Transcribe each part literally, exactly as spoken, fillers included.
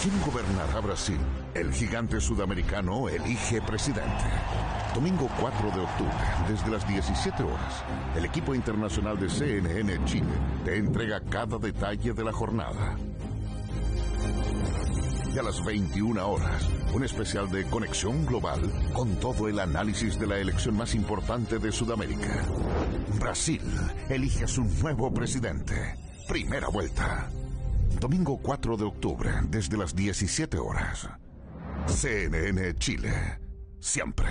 ¿Quién gobernará Brasil? El gigante sudamericano elige presidente. Domingo cuatro de octubre, desde las diecisiete horas, el equipo internacional de C N N Chile te entrega cada detalle de la jornada. Y a las veintiuna horas, un especial de Conexión Global con todo el análisis de la elección más importante de Sudamérica. Brasil elige a su nuevo presidente. Primera vuelta. Domingo cuatro de octubre, desde las diecisiete horas. C N N Chile. Siempre.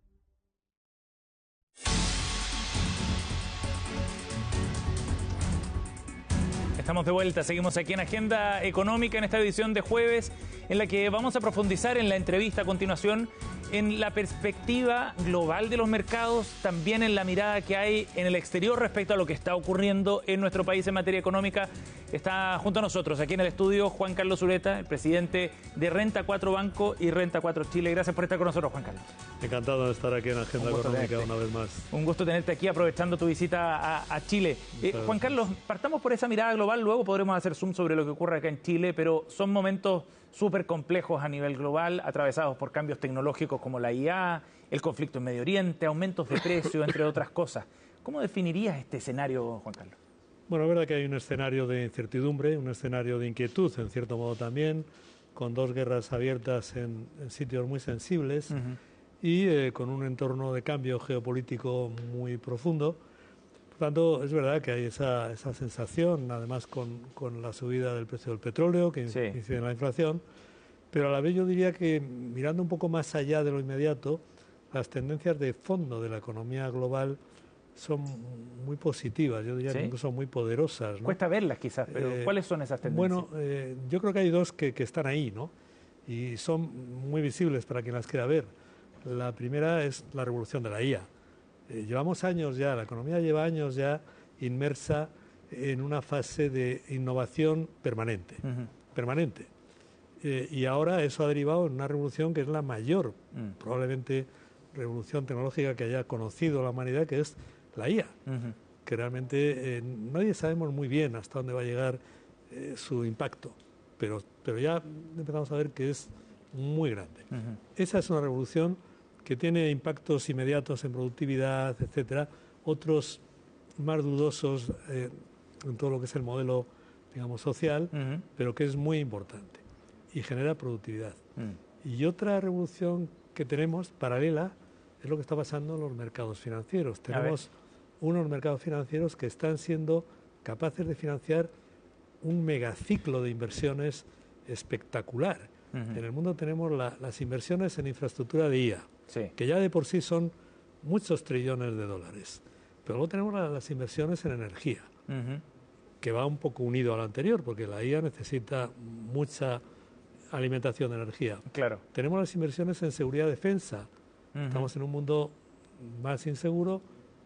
Estamos de vuelta, seguimos aquí en Agenda Económica en esta edición de jueves, en la que vamos a profundizar en la entrevista a continuación en la perspectiva global de los mercados, también en la mirada que hay en el exterior respecto a lo que está ocurriendo en nuestro país en materia económica. Está junto a nosotros aquí en el estudio Juan Carlos Ureta, el presidente de Renta cuatro Banco y Renta cuatro Chile. Gracias por estar con nosotros, Juan Carlos. Encantado de estar aquí en Agenda Económica una vez más. Un gusto tenerte aquí aprovechando tu visita a, a Chile. Eh, Juan Carlos, partamos por esa mirada global, luego podremos hacer zoom sobre lo que ocurre acá en Chile, pero son momentos súper complejos a nivel global, atravesados por cambios tecnológicos como la I A, el conflicto en Medio Oriente, aumentos de precios, entre otras cosas. ¿Cómo definirías este escenario, Juan Carlos? Bueno, es verdad que hay un escenario de incertidumbre, un escenario de inquietud, en cierto modo también, con dos guerras abiertas en, en sitios muy sensibles uh-huh. y eh, con un entorno de cambio geopolítico muy profundo. Por tanto, es verdad que hay esa, esa sensación, además con, con la subida del precio del petróleo, que sí. incide en la inflación, pero a la vez yo diría que, mirando un poco más allá de lo inmediato, las tendencias de fondo de la economía global son muy positivas, yo diría ¿Sí? que incluso muy poderosas, ¿no? Cuesta verlas quizás, pero eh, ¿cuáles son esas tendencias? Bueno, eh, yo creo que hay dos que, que están ahí, ¿no? Y son muy visibles para quien las quiera ver. La primera es la revolución de la I A. Eh, llevamos años ya, la economía lleva años ya inmersa en una fase de innovación permanente, uh-huh. permanente. Eh, y ahora eso ha derivado en una revolución que es la mayor, uh-huh. probablemente, revolución tecnológica que haya conocido la humanidad, que es la I A, uh-huh. que realmente eh, nadie sabemos muy bien hasta dónde va a llegar eh, su impacto, pero, pero ya empezamos a ver que es muy grande. Uh-huh. Esa es una revolución que tiene impactos inmediatos en productividad, etcétera, otros más dudosos eh, en todo lo que es el modelo, digamos, social, uh-huh. pero que es muy importante y genera productividad. Uh-huh. Y otra revolución que tenemos, paralela, es lo que está pasando en los mercados financieros. Tenemos unos mercados financieros que están siendo capaces de financiar un megaciclo de inversiones espectacular. Uh-huh. En el mundo tenemos la, las inversiones en infraestructura de I A, sí. que ya de por sí son muchos trillones de dólares. Pero luego tenemos la, las inversiones en energía, uh-huh. que va un poco unido a lo anterior, porque la I A necesita mucha alimentación de energía. Claro. Tenemos las inversiones en seguridad y defensa. Uh-huh. Estamos en un mundo más inseguro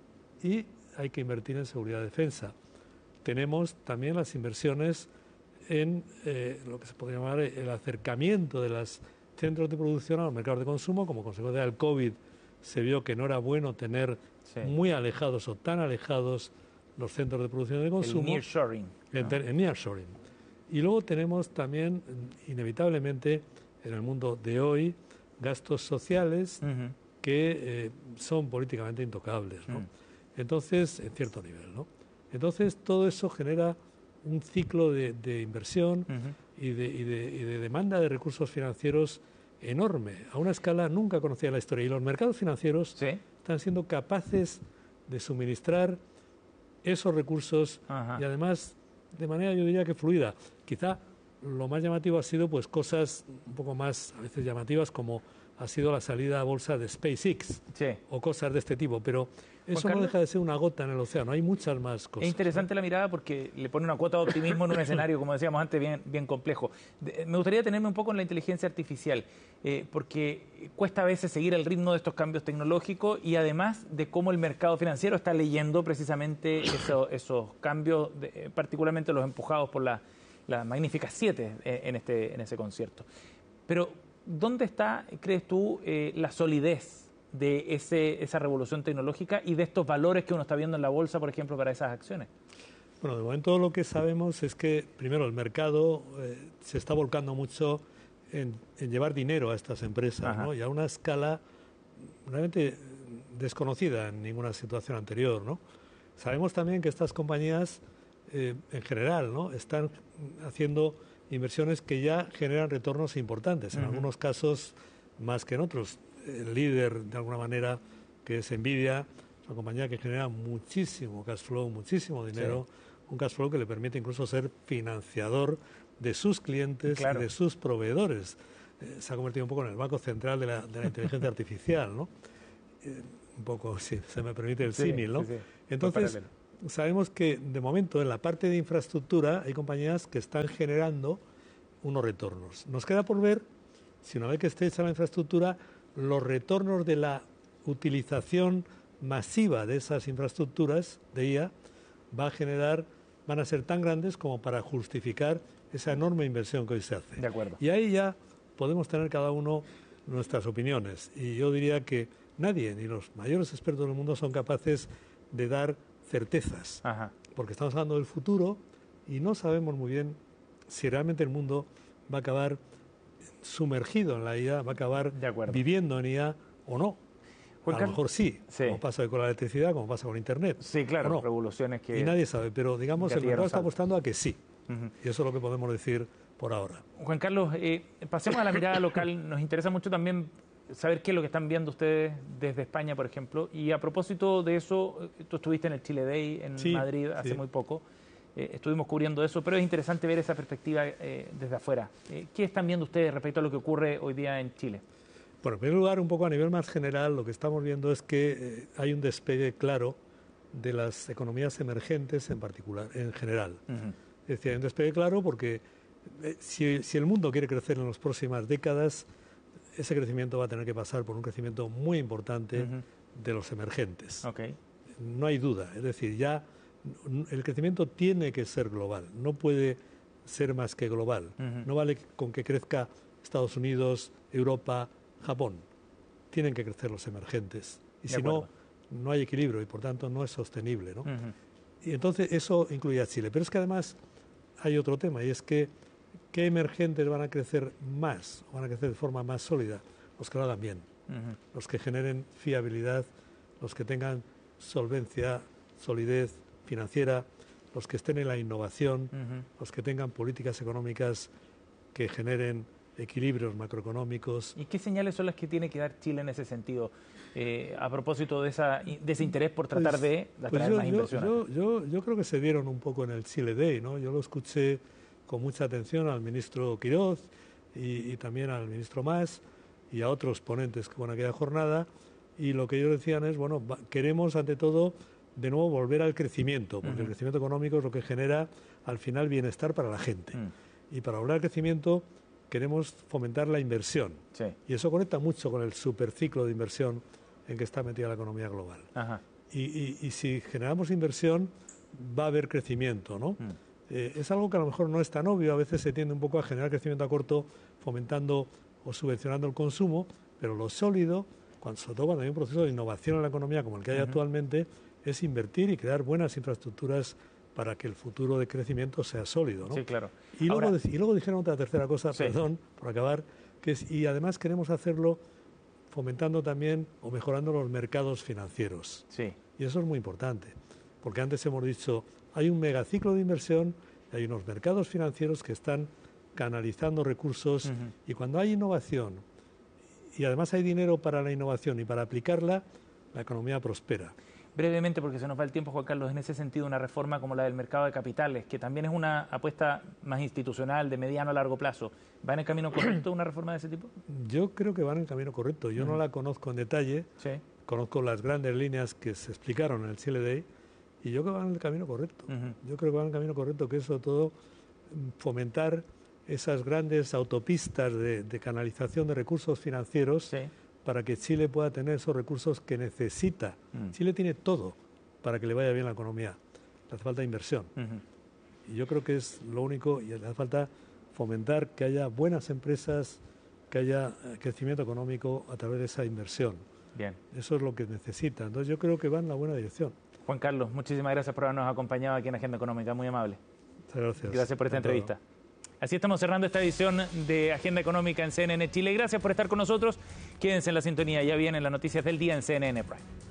y hay que invertir en seguridad y defensa. Tenemos también las inversiones en eh, lo que se podría llamar el acercamiento de los centros de producción a los mercados de consumo. Como consecuencia del COVID se vio que no era bueno tener sí. muy alejados o tan alejados los centros de producción de consumo. El nearshoring. El, ¿no? el nearshoring. Y luego tenemos también, inevitablemente, en el mundo de hoy, gastos sociales uh-huh. que eh, son políticamente intocables, ¿no? Uh-huh. Entonces, en cierto nivel, ¿no? Entonces, todo eso genera un ciclo de, de inversión uh-huh. y, de, y, de, y de demanda de recursos financieros enorme, a una escala nunca conocida en la historia. Y los mercados financieros ¿Sí? están siendo capaces de suministrar esos recursos uh-huh. y además de manera, yo diría que fluida. Quizá lo más llamativo ha sido pues cosas un poco más a veces llamativas, como ha sido la salida a bolsa de SpaceX sí. o cosas de este tipo, pero eso no deja de ser una gota en el océano, hay muchas más cosas. Es interesante, ¿no?, la mirada porque le pone una cuota de optimismo en un escenario, como decíamos antes, bien, bien complejo. De, me gustaría detenerme un poco en la inteligencia artificial, eh, porque cuesta a veces seguir el ritmo de estos cambios tecnológicos y además de cómo el mercado financiero está leyendo precisamente eso, esos cambios, de, particularmente los empujados por la, la Magnífica siete en, este, en ese concierto. Pero, ¿dónde está, crees tú, eh, la solidez de ese, esa revolución tecnológica y de estos valores que uno está viendo en la bolsa, por ejemplo, para esas acciones? Bueno, de momento lo que sabemos es que, primero, el mercado eh, se está volcando mucho en, en llevar dinero a estas empresas, ¿no? Y a una escala realmente desconocida en ninguna situación anterior, ¿no? Sabemos también que estas compañías, eh, en general, ¿no?, están haciendo inversiones que ya generan retornos importantes, en uh-huh. algunos casos más que en otros. El líder, de alguna manera, que es Nvidia, es una compañía que genera muchísimo cash flow, muchísimo dinero, sí. un cash flow que le permite incluso ser financiador de sus clientes, claro, y de sus proveedores. Eh, se ha convertido un poco en el banco central de la, de la inteligencia artificial, ¿no? Eh, un poco, si se me permite el símil, sí, ¿no? Sí, sí. Entonces, sabemos que de momento en la parte de infraestructura hay compañías que están generando unos retornos. Nos queda por ver si una vez que esté hecha la infraestructura, los retornos de la utilización masiva de esas infraestructuras de I A va a generar, van a ser tan grandes como para justificar esa enorme inversión que hoy se hace. De acuerdo. Y ahí ya podemos tener cada uno nuestras opiniones. Y yo diría que nadie, ni los mayores expertos del mundo, son capaces de dar certezas. Ajá. Porque estamos hablando del futuro y no sabemos muy bien si realmente el mundo va a acabar sumergido en la I A, va a acabar viviendo en I A o no. Juan a lo mejor sí, sí, como pasa con la electricidad, como pasa con Internet. Sí, claro, no. revoluciones que... Y nadie sabe, pero digamos el mercado está apostando a que sí. Uh-huh. Y eso es lo que podemos decir por ahora. Juan Carlos, eh, pasemos a la mirada local. Nos interesa mucho también saber qué es lo que están viendo ustedes desde España, por ejemplo. Y a propósito de eso, tú estuviste en el Chile Day en sí, Madrid hace sí. muy poco. Eh, estuvimos cubriendo eso, pero es interesante ver esa perspectiva eh, desde afuera. Eh, ¿Qué están viendo ustedes respecto a lo que ocurre hoy día en Chile? Bueno, en primer lugar, un poco a nivel más general, lo que estamos viendo es que eh, hay un despegue claro de las economías emergentes en particular, en general. Uh-huh. Es decir, hay un despegue claro porque eh, si, si el mundo quiere crecer en las próximas décadas, ese crecimiento va a tener que pasar por un crecimiento muy importante uh-huh. de los emergentes. Okay. No hay duda. Es decir, ya el crecimiento tiene que ser global, no puede ser más que global. Uh-huh. No vale con que crezca Estados Unidos, Europa, Japón. Tienen que crecer los emergentes. Y si no, no hay equilibrio y por tanto no es sostenible, ¿no? Uh-huh. Y entonces eso incluye a Chile. Pero es que además hay otro tema y es que ¿qué emergentes van a crecer más, van a crecer de forma más sólida? Los que lo hagan bien, uh-huh. los que generen fiabilidad, los que tengan solvencia, solidez financiera, los que estén en la innovación, uh-huh. los que tengan políticas económicas que generen equilibrios macroeconómicos. ¿Y qué señales son las que tiene que dar Chile en ese sentido? Eh, a propósito de, esa, de ese interés por tratar pues, de atraer pues yo, más inversión. Yo, yo, yo creo que se dieron un poco en el Chile Day, ¿no? Yo lo escuché con mucha atención al ministro Quiroz y, y también al ministro Mas y a otros ponentes que hubo en aquella jornada, y lo que ellos decían es, bueno, va, queremos ante todo de nuevo volver al crecimiento, porque uh-huh. el crecimiento económico es lo que genera al final bienestar para la gente. Uh-huh. Y para volver al crecimiento queremos fomentar la inversión. Sí. Y eso conecta mucho con el superciclo de inversión en que está metida la economía global. Ajá. Y, y, y si generamos inversión, va a haber crecimiento, ¿no? Mm. Eh, es algo que a lo mejor no es tan obvio, a veces se tiende un poco a generar crecimiento a corto, fomentando o subvencionando el consumo, pero lo sólido, cuando, sobre todo cuando hay un proceso de innovación en la economía como el que hay uh-huh. actualmente, es invertir y crear buenas infraestructuras para que el futuro de crecimiento sea sólido, ¿no? Sí, claro. Y, Ahora, luego, y luego dijeron otra tercera cosa, sí. perdón, por acabar, que es, y además queremos hacerlo fomentando también o mejorando los mercados financieros. Sí. Y eso es muy importante, porque antes hemos dicho, hay un megaciclo de inversión, y hay unos mercados financieros que están canalizando recursos, uh-huh. y cuando hay innovación, y además hay dinero para la innovación y para aplicarla, la economía prospera. Brevemente, porque se nos va el tiempo, Juan Carlos, en ese sentido, una reforma como la del mercado de capitales, que también es una apuesta más institucional, de mediano a largo plazo, ¿va en el camino correcto una reforma de ese tipo? Yo creo que va en el camino correcto. Yo uh-huh. no la conozco en detalle, sí. conozco las grandes líneas que se explicaron en el Chile Day, y yo creo que va en el camino correcto. Uh-huh. Yo creo que va en el camino correcto, que es sobre todo fomentar esas grandes autopistas de, de canalización de recursos financieros, sí. para que Chile pueda tener esos recursos que necesita. Mm. Chile tiene todo para que le vaya bien la economía. Le hace falta inversión. Uh-huh. Y yo creo que es lo único, y le hace falta fomentar que haya buenas empresas, que haya crecimiento económico a través de esa inversión. Bien. Eso es lo que necesita. Entonces yo creo que va en la buena dirección. Juan Carlos, muchísimas gracias por habernos acompañado aquí en Agenda Económica, muy amable. Muchas gracias. Gracias por esta entrevista. Así estamos cerrando esta edición de Agenda Económica en C N N Chile. Gracias por estar con nosotros. Quédense en la sintonía, ya vienen las noticias del día en C N N Prime.